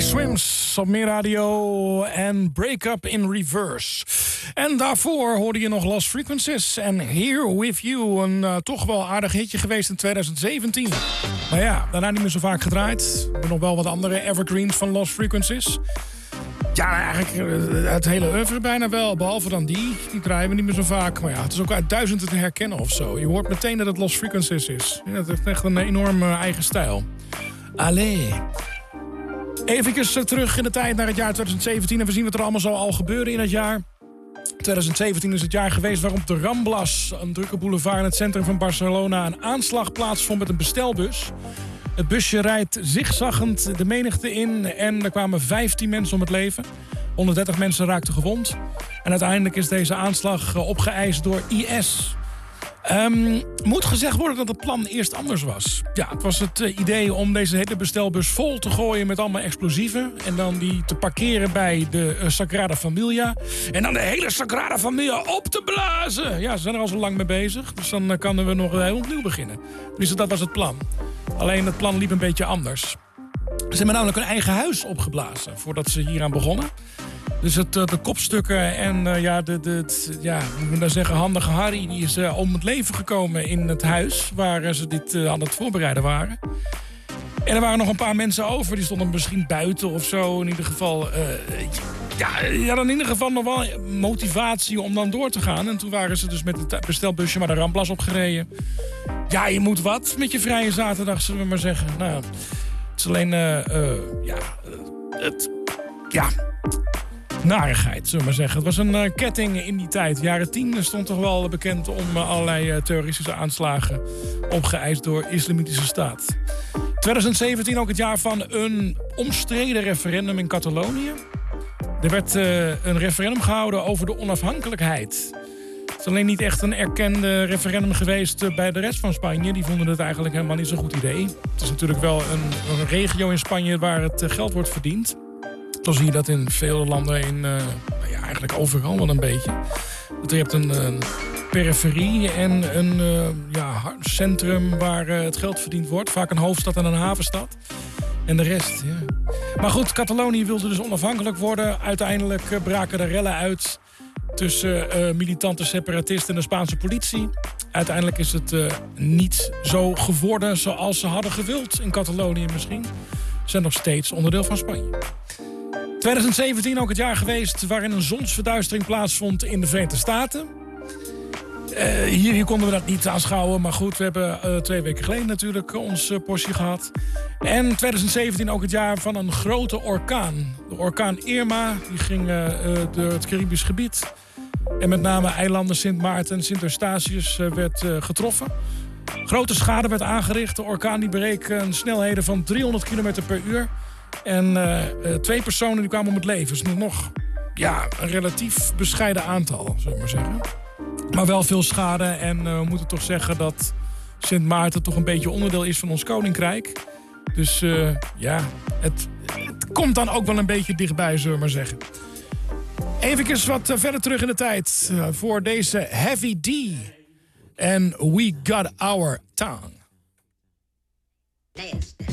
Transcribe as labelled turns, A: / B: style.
A: Swims op Meer Radio en Break Up in Reverse. En daarvoor hoorde je nog Lost Frequencies en Here With You. Een toch wel aardig hitje geweest in 2017. Nou ja, daarna niet meer zo vaak gedraaid. Er nog wel wat andere evergreens van Lost Frequencies. Ja, eigenlijk het hele oeuvre bijna wel. Behalve dan die draaien we niet meer zo vaak. Maar ja, het is ook uit duizenden te herkennen of zo. Je hoort meteen dat het Lost Frequencies is. Ja, het heeft echt een enorm eigen stijl. Allee. Even terug in de tijd naar het jaar 2017. En we zien wat er allemaal zo al gebeurde in het jaar. 2017 is het jaar geweest waarop de Ramblas, een drukke boulevard in het centrum van Barcelona, een aanslag plaatsvond met een bestelbus. Het busje rijdt zigzaggend de menigte in en er kwamen 15 mensen om het leven. 130 mensen raakten gewond. En uiteindelijk is deze aanslag opgeëist door IS. Moet gezegd worden dat het plan eerst anders was. Ja, het was het idee om deze hele bestelbus vol te gooien met allemaal explosieven. En dan die te parkeren bij de Sagrada Familia. En dan de hele Sagrada Familia op te blazen. Ja, ze zijn er al zo lang mee bezig. Dus dan kunnen we nog heel opnieuw beginnen. Dus dat was het plan. Alleen het plan liep een beetje anders. Ze hebben namelijk een eigen huis opgeblazen voordat ze hieraan begonnen. Dus de kopstukken en hoe moet ik nou zeggen, handige Harry, die is om het leven gekomen in het huis waar ze dit aan het voorbereiden waren. En er waren nog een paar mensen over, die stonden misschien buiten of zo. In ieder geval, die hadden in ieder geval nog wel motivatie om dan door te gaan. En toen waren ze dus met het bestelbusje maar de Ramblas opgereden. Ja, je moet wat met je vrije zaterdag, zullen we maar zeggen. Nou, het is alleen, narigheid, zullen we maar zeggen. Het was een ketting in die tijd. Jaren 10 stond toch wel bekend om allerlei terroristische aanslagen opgeëist door Islamitische Staat. 2017 ook het jaar van een omstreden referendum in Catalonië. Er werd een referendum gehouden over de onafhankelijkheid. Het is alleen niet echt een erkende referendum geweest bij de rest van Spanje. Die vonden het eigenlijk helemaal niet zo'n goed idee. Het is natuurlijk wel een regio in Spanje waar het geld wordt verdiend. Zo zie je dat in vele landen, eigenlijk overal wel een beetje. Je hebt een periferie en een centrum waar het geld verdiend wordt. Vaak een hoofdstad en een havenstad. En de rest, ja. Maar goed, Catalonië wilde dus onafhankelijk worden. Uiteindelijk braken er rellen uit tussen militante separatisten en de Spaanse politie. Uiteindelijk is het niet zo geworden zoals ze hadden gewild in Catalonië misschien. Ze zijn nog steeds onderdeel van Spanje. 2017 ook het jaar geweest waarin een zonsverduistering plaatsvond in de Verenigde Staten. Hier konden we dat niet aanschouwen, maar goed, we hebben 2 weken geleden natuurlijk ons portie gehad. En 2017 ook het jaar van een grote orkaan. De orkaan Irma, die ging door het Caribisch gebied. En met name eilanden Sint Maarten en Sint Eustatius werd getroffen. Grote schade werd aangericht. De orkaan die bereek snelheden van 300 km per uur. En 2 personen die kwamen om het leven. Dus nog een relatief bescheiden aantal, zullen we maar zeggen. Maar wel veel schade. En we moeten toch zeggen dat Sint Maarten toch een beetje onderdeel is van ons koninkrijk. Dus het komt dan ook wel een beetje dichtbij, zullen we maar zeggen. Even wat verder terug in de tijd voor deze Heavy D. En We Got Our Tongue.
B: Dance.